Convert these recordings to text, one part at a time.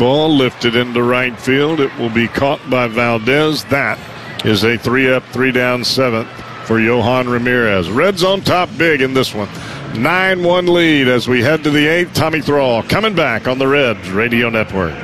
ball lifted into right field. It will be caught by Valdez. That is a 3-up, 3-down, 7th for Johan Ramirez. Reds on top big in this one. 9-1 lead as we head to the 8th. Tommy Thrall coming back on the Reds Radio Network.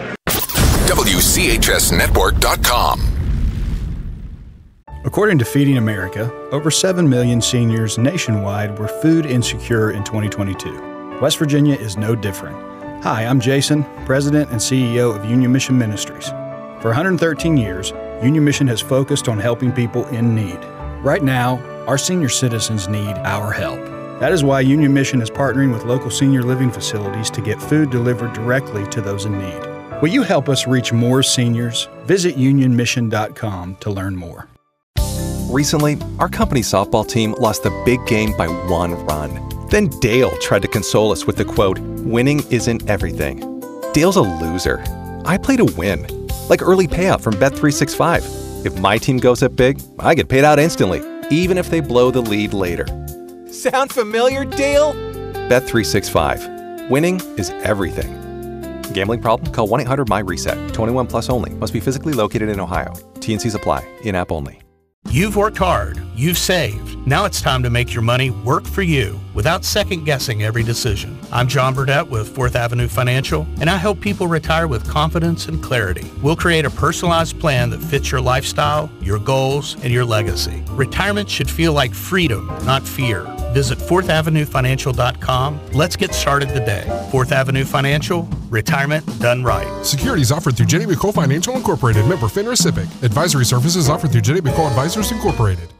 WCHSNetwork.com. According to Feeding America, over 7 million seniors nationwide were food insecure in 2022. West Virginia is no different. Hi, I'm Jason, President and CEO of Union Mission Ministries. For 113 years, Union Mission has focused on helping people in need. Right now, our senior citizens need our help. That is why Union Mission is partnering with local senior living facilities to get food delivered directly to those in need. Will you help us reach more seniors? Visit unionmission.com to learn more. Recently, our company softball team lost the big game by 1 run. Then Dale tried to console us with the quote, "Winning isn't everything." Dale's a loser. I play to win, like early payout from Bet365. If my team goes up big, I get paid out instantly, even if they blow the lead later. Sound familiar, Dale? Bet365. Winning is everything. Gambling problem? Call 1-800-MY-RESET. 21 plus only. Must be physically located in Ohio. T&Cs apply. In-app only. You've worked hard. You've saved. Now it's time to make your money work for you without second-guessing every decision. I'm John Burdett with 4th Avenue Financial, and I help people retire with confidence and clarity. We'll create a personalized plan that fits your lifestyle, your goals, and your legacy. Retirement should feel like freedom, not fear. Visit 4thavenuefinancial.com. Let's get started today. 4th Avenue Financial, retirement done right. Securities offered through Jenny McCole Financial Incorporated, member FINRA SIPC. Advisory services offered through Jenny McCole Advisors Incorporated.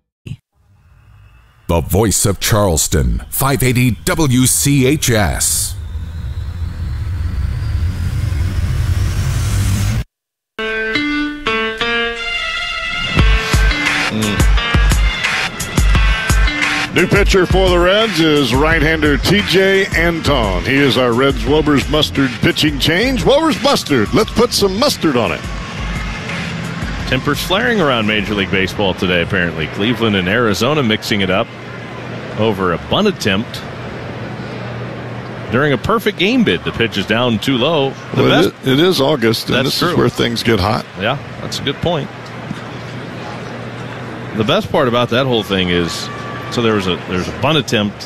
The voice of Charleston, 580 WCHS. New pitcher for the Reds is right-hander T.J. Antone. He is our Reds Wober's Mustard pitching change. Wober's Mustard. Let's put some mustard on it. Tempers flaring around Major League Baseball today, apparently. Cleveland and Arizona mixing it up over a bunt attempt during a perfect game bid. The pitch is down too low. It is August, and this true. is where things get hot. Yeah, that's a good point. The best part about that whole thing is, so there's a bunt attempt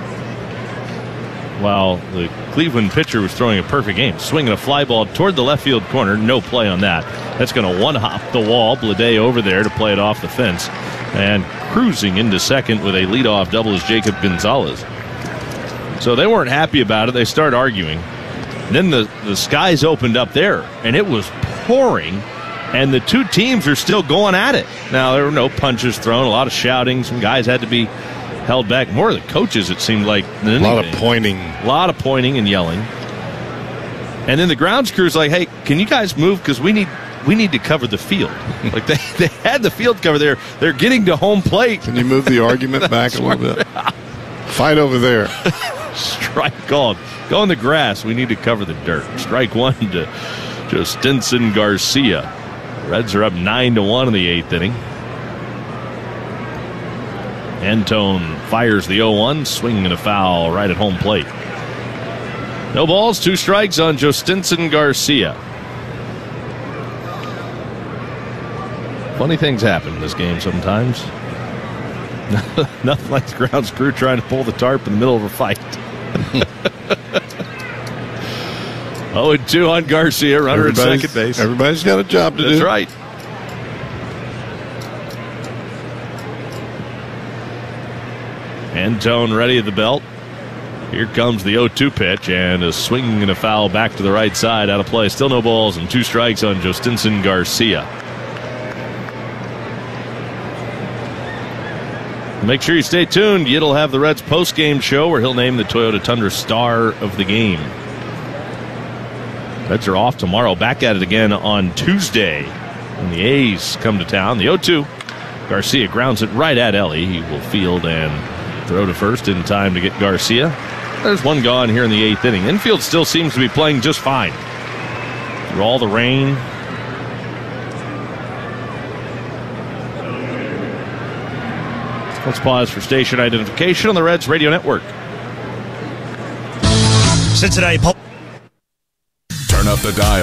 while the Cleveland pitcher was throwing a perfect game, swinging a fly ball toward the left field corner. No play on that. That's going to one-hop the wall. Blade over there to play it off the fence. And cruising into second with a leadoff double is Jacob Gonzalez. So they weren't happy about it. They start arguing. Then the skies opened up there, and it was pouring, and the two teams are still going at it. Now, there were no punches thrown, a lot of shouting. Some guys had to be held back. More of the coaches, it seemed like, than anything. A lot of pointing. A lot of pointing and yelling. And then the grounds crew's like, hey, can you guys move? Because we need to cover the field. Like they had the field covered there. They're getting to home plate. Can you move the argument back a little bit? Fight over there. Strike called. Go on the grass. We need to cover the dirt. Strike one to Justinson Garcia. Reds are up 9-1 in the 8th inning. Antone fires the 0-1, swinging a foul right at home plate. No balls, 2 strikes on Justinson Garcia. Funny things happen in this game sometimes. Nothing like the grounds crew trying to pull the tarp in the middle of a fight. 0-2 on Garcia, runner at second base. Everybody's got a job to do. That's right. Antone ready at the belt. Here comes the 0-2 pitch, and a swing and a foul back to the right side, out of play. Still no balls and 2 strikes on Justinson Garcia. Make sure you stay tuned. Yit'll have the Reds post-game show where he'll name the Toyota Tundra Star of the Game. Reds are off tomorrow. Back at it again on Tuesday when the A's come to town. The 0-2. Garcia grounds it right at Ellie. He will field and throw to first in time to get Garcia. There's one gone here in the 8th inning. Infield still seems to be playing just fine. Through all the rain. Let's pause for station identification on the Reds Radio Network. Cincinnati. Turn up the dial.